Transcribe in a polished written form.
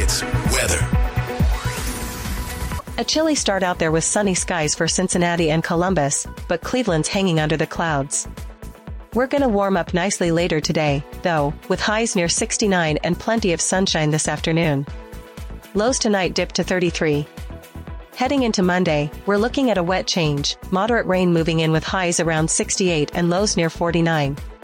It's weather. A chilly start out there with sunny skies for Cincinnati and Columbus, but Cleveland's hanging under the clouds. We're gonna warm up nicely later today, though, with highs near 69 and plenty of sunshine this afternoon. Lows tonight dip to 33. Heading into Monday, we're looking at a wet change, moderate rain moving in with highs around 68 and lows near 49.